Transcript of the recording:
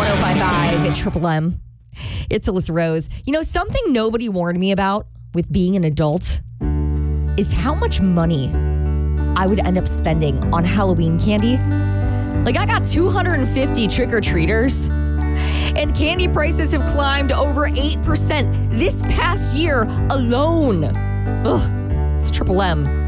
1055 at Triple M. It's Alyssa Rose. You know, something nobody warned me about with being an adult is how much money I would end up spending on Halloween candy. Like, I got 250 trick-or-treaters, and candy prices have climbed over 8% this past year alone. Ugh, it's Triple M.